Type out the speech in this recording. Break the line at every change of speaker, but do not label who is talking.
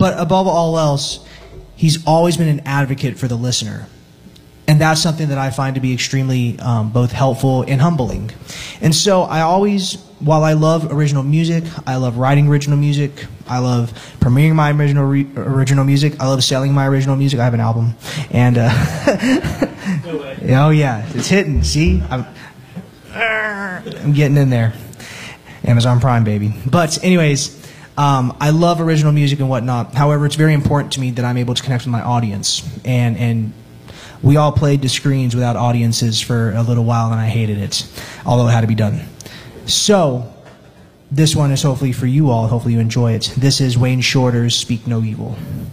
But above all else, he's always been an advocate for the listener. And that's something that I find to be extremely both helpful and humbling. And so I always, while I love original music, I love writing original music, I love premiering my original music, I love selling my original music. I have an album. And,
No way.
oh yeah, it's hitting. See? I'm getting in there. Amazon Prime, baby. But anyways, I love original music and whatnot. However, it's very important to me that I'm able to connect with my audience. And we all played to screens without audiences for a little while, and I hated it, although it had to be done. So, this one is hopefully for you all. Hopefully you enjoy it. This is Wayne Shorter's Speak No Evil.